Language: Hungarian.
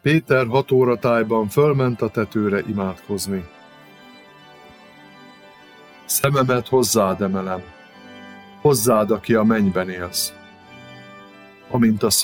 Péter 6 óra tájban fölment a tetőre imádkozni. Szememet hozzád emelem, hozzád, aki a mennyben élsz. Amint a